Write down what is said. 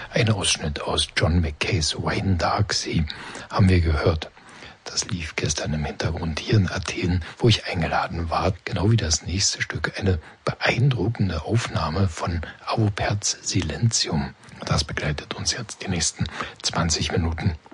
Ein Ausschnitt aus John Mackays Wine Dark Sea haben wir gehört. Das lief gestern im Hintergrund hier in Athen, wo ich eingeladen war. Genau wie das nächste Stück, eine beeindruckende Aufnahme von Aupert's Silentium. Das begleitet uns jetzt die nächsten 20 Minuten.